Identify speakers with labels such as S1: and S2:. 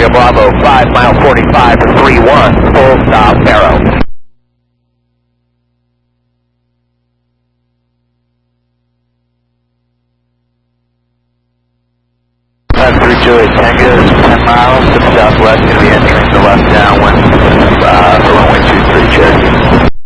S1: Sierra Bravo, 5 mile 45 for 31, full stop, Barrow.
S2: Juliet Tango, 10 miles to the southwest, going to be entering the left downwind